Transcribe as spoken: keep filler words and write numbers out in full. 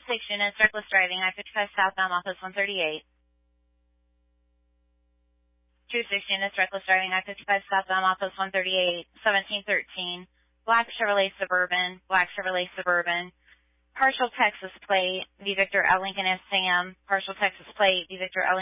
six units, reckless driving, I fifty-five southbound, office one thirty-eight. two six units, reckless driving, I fifty-five southbound, office one thirty-eight, seventeen thirteen. Black Chevrolet Suburban, black Chevrolet Suburban. Partial Texas plate, V Victor L Lincoln S Sam. Partial Texas plate, V Victor L